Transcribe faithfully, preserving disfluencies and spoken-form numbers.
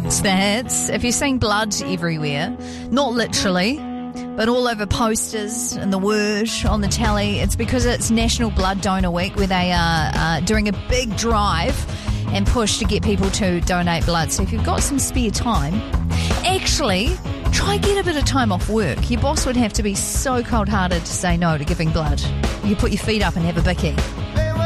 It's the hits. If you're seeing blood everywhere, not literally, but all over posters and the word on the telly, it's because it's National Blood Donor Week, where they are uh, doing a big drive and push to get people to donate blood. So if you've got some spare time, actually try and get a bit of time off work. Your boss would have to be so cold-hearted to say no to giving blood. You put your feet up and have a bicky.